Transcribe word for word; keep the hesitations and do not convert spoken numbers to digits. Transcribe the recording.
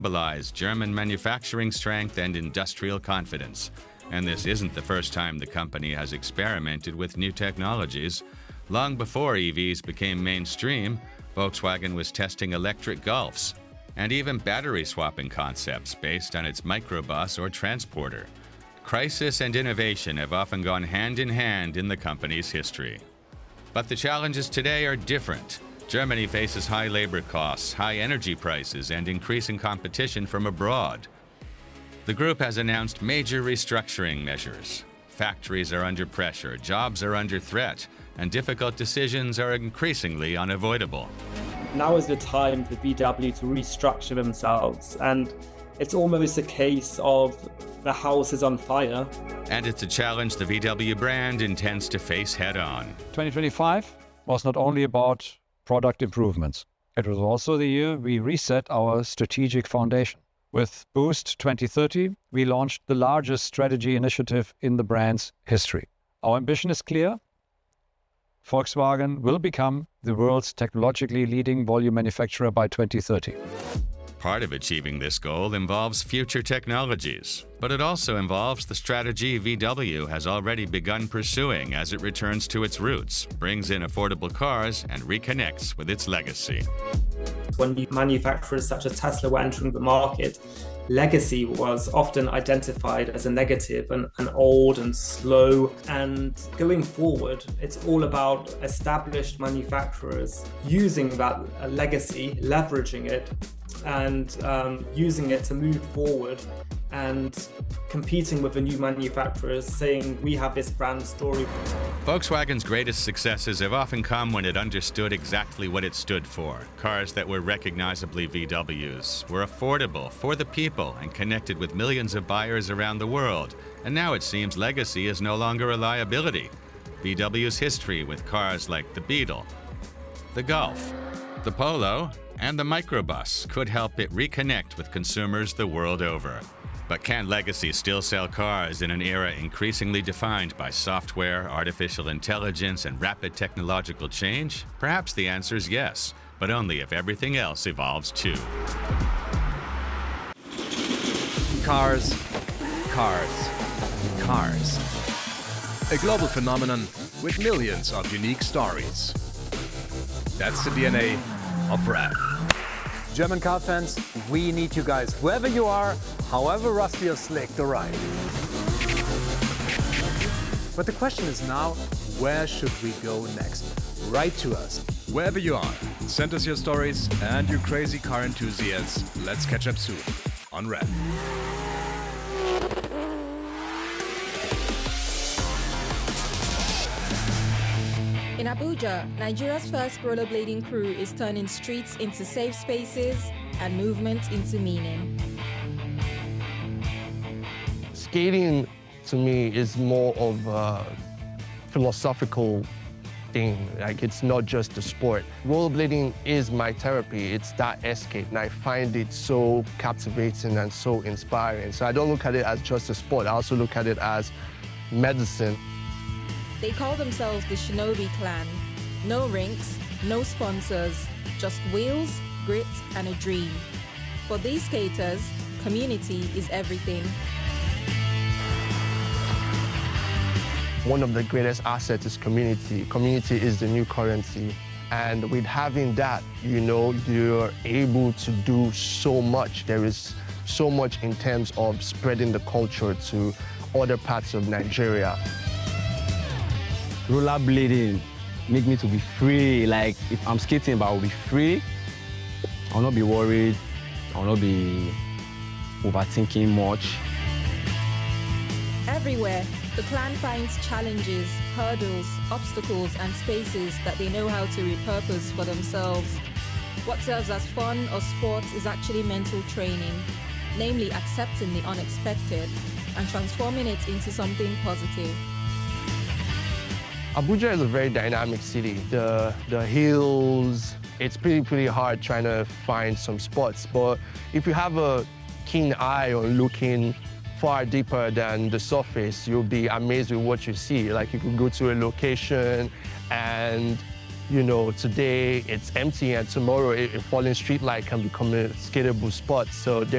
belies German manufacturing strength and industrial confidence. And this isn't the first time the company has experimented with new technologies. Long before E Vs became mainstream, Volkswagen was testing electric Golfs and even battery swapping concepts based on its microbus or transporter. Crisis and innovation have often gone hand in hand in the company's history. But the challenges today are different. Germany faces high labor costs, high energy prices, and increasing competition from abroad. The group has announced major restructuring measures. Factories are under pressure, jobs are under threat, and difficult decisions are increasingly unavoidable. Now is the time for V W to restructure themselves, and it's almost a case of the house is on fire. And it's a challenge the V W brand intends to face head-on. twenty twenty-five was not only about product improvements. It was also the year we reset our strategic foundation. With Boost twenty thirty, we launched the largest strategy initiative in the brand's history. Our ambition is clear. Volkswagen will become the world's technologically leading volume manufacturer by twenty thirty. Part of achieving this goal involves future technologies, but it also involves the strategy V W has already begun pursuing as it returns to its roots, brings in affordable cars, and reconnects with its legacy. When manufacturers such as Tesla were entering the market, legacy was often identified as a negative and, and old and slow. And going forward, it's all about established manufacturers using that legacy, leveraging it, and um, using it to move forward and competing with the new manufacturers, saying we have this brand story. Volkswagen's greatest successes have often come when it understood exactly what it stood for. Cars that were recognizably V Ws, were affordable, for the people, and connected with millions of buyers around the world. And now it seems legacy is no longer a liability. V W's history with cars like the Beetle, the Golf, the Polo, and the microbus could help it reconnect with consumers the world over. But can legacy still sell cars in an era increasingly defined by software, artificial intelligence, and rapid technological change? Perhaps the answer is yes, but only if everything else evolves too. Cars, cars, cars. A global phenomenon with millions of unique stories. That's the D N A of R E V. German car fans, we need you guys, wherever you are, however rusty or slick the ride. But the question is now, where should we go next? Write to us. Wherever you are, send us your stories and your crazy car enthusiasts. Let's catch up soon on R E V. In Abuja, Nigeria's first rollerblading crew is turning streets into safe spaces and movement into meaning. Skating, to me, is more of a philosophical thing. Like, it's not just a sport. Rollerblading is my therapy. It's that escape, and I find it so captivating and so inspiring. So I don't look at it as just a sport. I also look at it as medicine. They call themselves the Shinobi Clan. No rinks, no sponsors, just wheels, grit, and a dream. For these skaters, community is everything. One of the greatest assets is community. Community is the new currency. And with having that, you know, you're able to do so much. There is so much in terms of spreading the culture to other parts of Nigeria. Rollerblading make me to be free. Like, if I'm skating, but I'll be free. I'll not be worried. I'll not be overthinking much. Everywhere, the clan finds challenges, hurdles, obstacles, and spaces that they know how to repurpose for themselves. What serves as fun or sport is actually mental training, namely accepting the unexpected and transforming it into something positive. Abuja is a very dynamic city. The, the hills, it's pretty, pretty hard trying to find some spots. But if you have a keen eye on looking far deeper than the surface, you'll be amazed with what you see. Like, you could go to a location and, you know, today it's empty and tomorrow a falling street light can become a skatable spot. So there